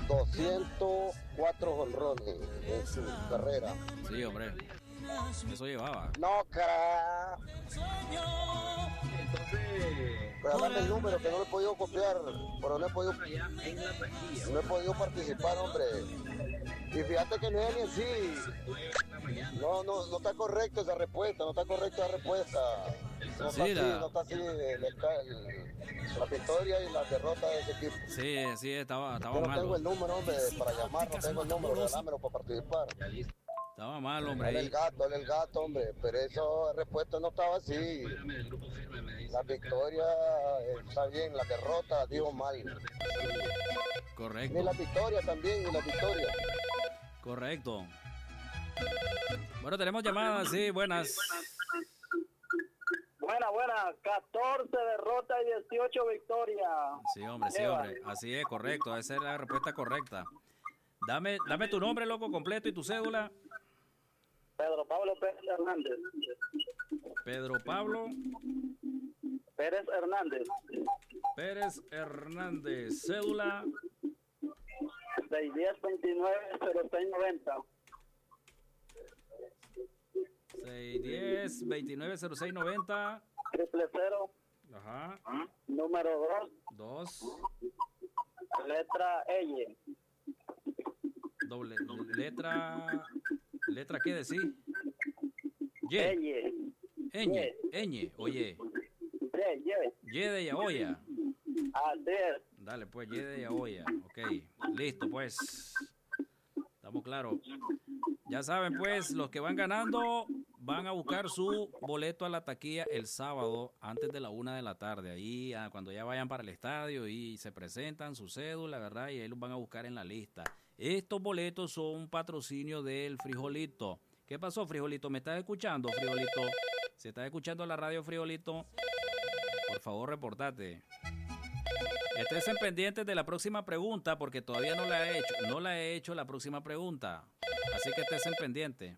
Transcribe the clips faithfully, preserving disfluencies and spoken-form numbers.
doscientos cuatro jonrones en su carrera. Sí, hombre. Eso llevaba. No, cara. Entonces, Pues dame el número que no lo he podido copiar, pero no he podido, allá en la taquilla. no he podido participar, hombre. Y fíjate que no es ni así. No, no, no está correcta esa respuesta, no está correcta la respuesta. No está Sí, así, la- no está así el- el- el- la victoria y la derrota de ese equipo. Sí, sí, estaba, estaba Yo no malo. tengo el número, hombre, para llamar, no tengo el número, dámelo para participar. Ya listo. Estaba mal, Dale hombre. el gato, dale el gato, hombre, pero esa respuesta no estaba así. Espérame, el grupo firme me dice La que victoria eh, está bien, la derrota dijo mal. Ni Correcto, la victoria también, ni la victoria. correcto. Bueno, tenemos llamadas, sí, buenas. Buena, buena. catorce derrotas y dieciocho victorias. Sí, hombre, sí, Lleva. hombre. Así es, correcto. Esa es la respuesta correcta. Dame, dame tu nombre, loco, completo y tu cédula. Pedro Pablo Pérez Hernández. Pedro Pablo Pérez Hernández. Pérez Hernández. Cédula seis diez veintinueve cero seis noventa. seis diez veintinueve cero seis noventa. Triple cero. Ajá. Número dos. dos. Letra L. Doble. Letra. ¿Letra qué decir? Y. L. Eñe. Eñe. Oye. Y. Y. Y de Yaoya. Así es. Dale, pues, Y de Yaoya. Ok. Listo, pues. Estamos claros. Ya saben, pues, los que van ganando van a buscar su boleto a la taquilla el sábado antes de la una de la tarde. Ahí, ah, cuando ya vayan para el estadio y se presentan su cédula, ¿verdad? Y ahí los van a buscar en la lista. Estos boletos son un patrocinio del Frijolito. ¿Qué pasó, Frijolito? ¿Me estás escuchando, Frijolito? Si estás escuchando la radio, Frijolito, por favor, reportate. Estén pendientes de la próxima pregunta porque todavía no la he hecho. No la he hecho la próxima pregunta. Así que estén pendientes.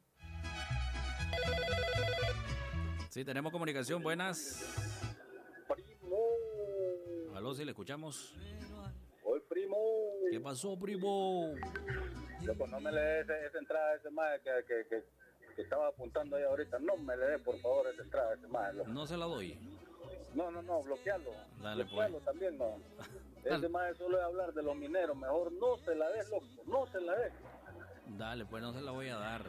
Sí, tenemos comunicación. Buenas. Primo. Aló, sí, le escuchamos. Hoy, primo. ¿Qué pasó, primo? Loco, no me le dé esa, esa entrada a ese más que, que, que, que estaba apuntando ahí ahorita. No me le dé, por favor, esa entrada a ese más. No se la doy. No, no, no, bloquearlo. Dale, bloquearlo pues. también, no. Dale. Ese más solo es hablar de los mineros. Mejor no se la des, loco. No se la des. Dale, pues no se la voy a dar.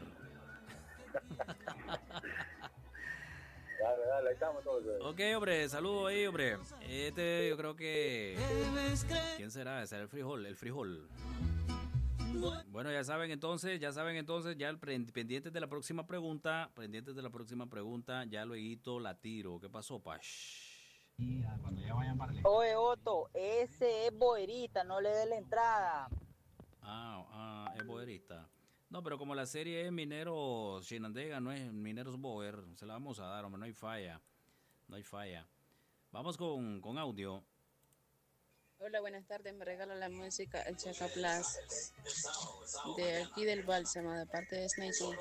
Dale, dale, ahí estamos todos. Ok, hombre, saludo ahí, hombre. Este, yo creo que... ¿Quién será? Será el frijol, el frijol. Bueno, ya saben entonces, ya saben entonces, ya el pre- pendientes de la próxima pregunta, pendientes de la próxima pregunta, ya luego la tiro. ¿Qué pasó, Pash? cuando ya vayan para el Oye, Otto, ese es boerita, no le dé la entrada. Ah, ah, es boerista. No, pero como la serie es Mineros Chinandega, no es Mineros Boer, se la vamos a dar, hombre, no hay falla. No hay falla. Vamos con, con audio. Hola, buenas tardes. Me regala la música el Chacaplas de aquí del Bálsamo, de parte de Snakey.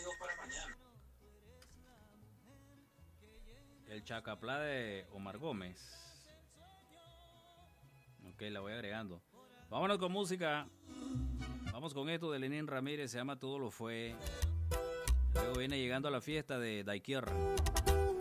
El Chacaplá de Omar Gómez. Ok, la voy agregando. Vámonos con música. Vamos con esto de Lenín Ramírez, se llama Todo lo fue. Luego viene llegando a la fiesta de Daikier.